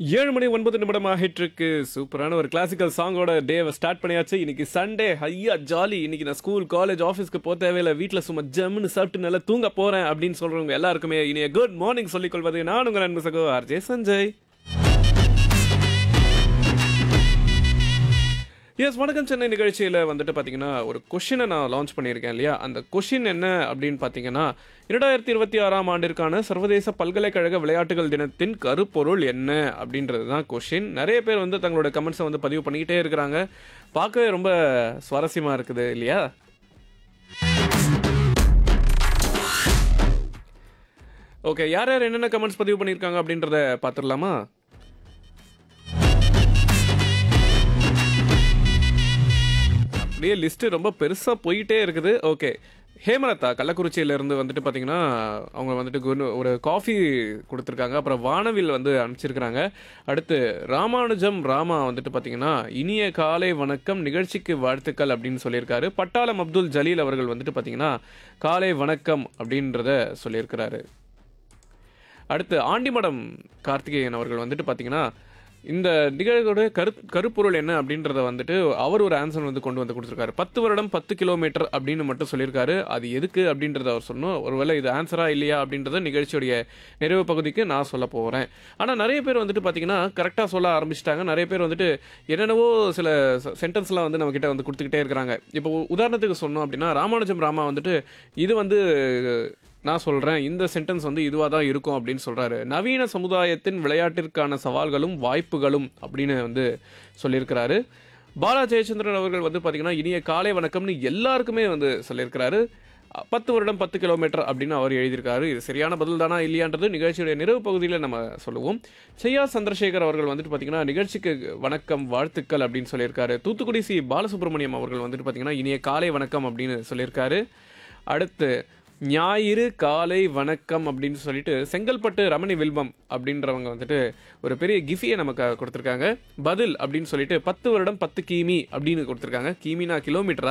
7 மணி 9 நிமிடம் ஆகிட்டிருக்கு. சூப்பரான ஒரு கிளாசிக்கல் சாங்கோட டேவை ஸ்டார்ட் பண்ணியாச்சு. இன்னைக்கு சண்டே, ஐயா ஜாலி. இன்னைக்கு நான் ஸ்கூல், காலேஜ், ஆஃபீஸ்க்கு போக தேவையில்லை. வீட்டில் சும்மா ஜம்முன்னு சாப்பிட்டு நல்லா தூங்க போகிறேன் அப்படின்னு சொல்கிறவங்க எல்லாருக்குமே இனிய குட் மார்னிங் சொல்லிக்கொள்வது நான் உங்கள் அன்பு சகோ ஆர்ஜே சஞ்சய். எஸ், வணக்கம் சென்னை நிகழ்ச்சியில் வந்துட்டு பார்த்தீங்கன்னா ஒரு கொஷினை நான் லான்ச் பண்ணியிருக்கேன் இல்லையா? அந்த கொஷின் என்ன அப்படின்னு பார்த்தீங்கன்னா, 2026ஆம் ஆண்டிற்கான சர்வதேச பல்கலைக்கழக விளையாட்டுகள் தினத்தின் கருப்பொருள் என்ன அப்படின்றது தான் கொஷின். நிறைய பேர் வந்து தங்களோட கமெண்ட்ஸை வந்து பதிவு பண்ணிக்கிட்டே இருக்கிறாங்க. பார்க்கவே ரொம்ப சுவாரஸ்யமாக இருக்குது இல்லையா? ஓகே, யார் யார் என்னென்ன கமெண்ட்ஸ் பதிவு பண்ணியிருக்காங்க அப்படின்றத பார்த்துடலாமா? அப்படியே லிஸ்ட்டு ரொம்ப பெருசாக போயிட்டே இருக்குது. ஓகே, ஹேமலதா கள்ளக்குறிச்சியிலேருந்து வந்துட்டு பார்த்தீங்கன்னா அவங்க வந்துட்டு ஒரு காஃபி கொடுத்துருக்காங்க. அப்புறம் வானவில் வந்து அனுப்பிச்சிருக்கிறாங்க. அடுத்து ராமானுஜம் ராமா வந்துட்டு பார்த்தீங்கன்னா இனிய காலை வணக்கம், நிகழ்ச்சிக்கு வாழ்த்துக்கள் அப்படின்னு சொல்லியிருக்காரு. பட்டாளம் அப்துல் ஜலீல் அவர்கள் வந்துட்டு பார்த்தீங்கன்னா காலை வணக்கம் அப்படின்றத சொல்லியிருக்கிறாரு. அடுத்து ஆண்டிமடம் கார்த்திகேயன் அவர்கள் வந்துட்டு பார்த்தீங்கன்னா இந்த நிகழ்வோட கருப்பொருள் என்ன அப்படின்றத வந்துட்டு அவர் ஒரு ஆன்சர் வந்து கொண்டு வந்து கொடுத்துருக்காரு. 10 வருடம் 10 கிலோமீட்டர் அப்படின்னு மட்டும் சொல்லியிருக்காரு. அது எதுக்கு அப்படின்றத அவர் சொன்னோம். ஒருவேளை இது ஆன்சரா இல்லையா அப்படின்றத நிகழ்ச்சியுடைய நிறைவு பகுதிக்கு நான் சொல்ல போகிறேன். ஆனால் நிறைய பேர் வந்துட்டு பார்த்தீங்கன்னா கரெக்டாக சொல்ல ஆரம்பிச்சிட்டாங்க. நிறைய பேர் வந்துட்டு என்னென்னவோ சில சென்டென்ஸ்லாம் வந்து நம்மக்கிட்ட வந்து கொடுத்துக்கிட்டே இருக்கிறாங்க. இப்போ உதாரணத்துக்கு சொன்னோம் அப்படின்னா, ராமானுஜம் ராமா வந்துட்டு இது வந்து நான் சொல்கிறேன், இந்த சென்டென்ஸ் வந்து இதுவாக தான் இருக்கும் அப்படின்னு சொல்கிறாரு. நவீன சமுதாயத்தின் விளையாட்டிற்கான சவால்களும் வாய்ப்புகளும் அப்படின்னு வந்து சொல்லியிருக்கிறாரு. பாலா ஜெயச்சந்திரன் அவர்கள் வந்து பார்த்திங்கன்னா இனிய காலை வணக்கம்னு எல்லாருக்குமே வந்து சொல்லியிருக்கிறாரு. 10 வருடம் 10 கிலோமீட்டர் அப்படின்னு அவர் எழுதியிருக்காரு. இது சரியான பதில் தானா இல்லையான்றது நிகழ்ச்சியுடைய நிறைவு பகுதியில் நம்ம சொல்லுவோம். செய்யா சந்திரசேகர் அவர்கள் வந்துட்டு பார்த்திங்கன்னா நிகழ்ச்சிக்கு வணக்கம் வாழ்த்துக்கள் அப்படின்னு சொல்லியிருக்காரு. தூத்துக்குடி சி பாலசுப்ரமணியம் அவர்கள் வந்துட்டு பார்த்திங்கன்னா இனிய காலை வணக்கம் அப்படின்னு சொல்லியிருக்காரு. அடுத்து ஞாயிறு காலை வணக்கம் அப்படின்னு சொல்லிட்டு செங்கல்பட்டு ரமணி வில்பம் அப்படின்றவங்க வந்துட்டு ஒரு பெரிய கிஃபியை நமக்கு கொடுத்துருக்காங்க. பதில் அப்படின்னு சொல்லிட்டு 10 வருடம் 10 கிமி அப்படின்னு கொடுத்துருக்காங்க. கிமினா கிலோமீட்டரா?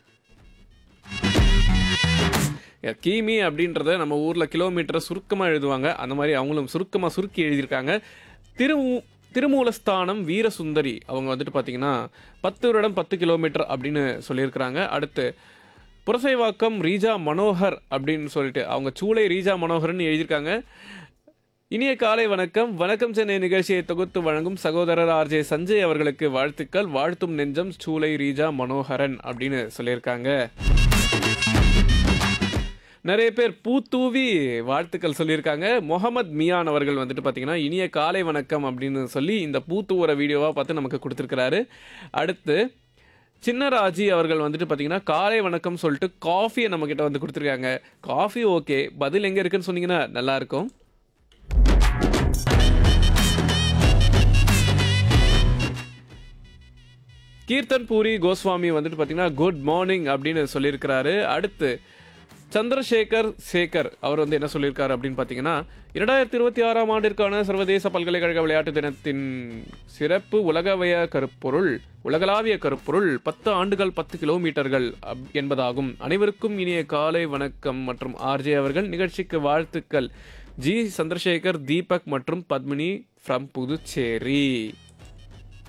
கிமி அப்படின்றத நம்ம ஊரில் கிலோமீட்டரை சுருக்கமாக எழுதுவாங்க. அந்த மாதிரி அவங்களும் சுருக்கமாக சுருக்கி எழுதியிருக்காங்க. திருமூலஸ்தானம் வீரசுந்தரி அவங்க வந்துட்டு பார்த்தீங்கன்னா 10 வருடம் 10 கிலோமீட்டர் அப்படின்னு சொல்லியிருக்கிறாங்க. அடுத்து புரசைவாக்கம் ரீஜா மனோகர் அப்படின்னு சொல்லிட்டு அவங்க சூளை ரீஜா மனோகர்னு எழுதியிருக்காங்க. இனிய காலை வணக்கம், வணக்கம் சென்னை நிகழ்ச்சியை தொகுத்து வழங்கும் சகோதரர் ஆர்ஜே சஞ்சய் அவர்களுக்கு வாழ்த்துக்கள், வாழ்த்தும் நெஞ்சம் சூளை ரீஜா மனோகரன் அப்படின்னு சொல்லியிருக்காங்க. நிறைய பேர் பூத்தூவி வாழ்த்துக்கள் சொல்லியிருக்காங்க. முகமது மியான் அவர்கள் வந்துட்டு பார்த்தீங்கன்னா இனிய காலை வணக்கம் அப்படின்னு சொல்லி இந்த பூத்தூவர வீடியோவாக பார்த்து நமக்கு கொடுத்துருக்கிறாரு. அடுத்து சின்னராஜி அவர்கள் வந்துட்டு பார்த்தீங்கன்னா காலை வணக்கம் சொல்லிட்டு காஃபியை நம்மக்கிட்ட வந்து கொடுத்துருக்காங்க. காஃபி ஓகே, பதில் எங்கே இருக்குன்னு சொன்னீங்கன்னா நல்லாயிருக்கும். கீர்த்தன் பூரி கோஸ்வாமி வந்துட்டு பார்த்தீங்கன்னா குட் மார்னிங் அப்படின்னு சொல்லியிருக்கிறாரு. அடுத்து சந்திரசேகர் சேகர் அவர் வந்து என்ன சொல்லியிருக்காரு அப்படின்னு பார்த்தீங்கன்னா 2026ஆம் ஆண்டிற்கான சர்வதேச பல்கலைக்கழக விளையாட்டு தினத்தின் சிறப்பு உலகளாவிய கருப்பொருள் 10 ஆண்டுகள் 10 கிலோமீட்டர்கள் என்பதாகும். அனைவருக்கும் இனிய காலை வணக்கம் மற்றும் ஆர்ஜே அவர்கள் நிகழ்ச்சிக்கு வாழ்த்துக்கள். ஜி சந்திரசேகர், தீபக் மற்றும் பத்மினி ஃப்ரம் புதுச்சேரி.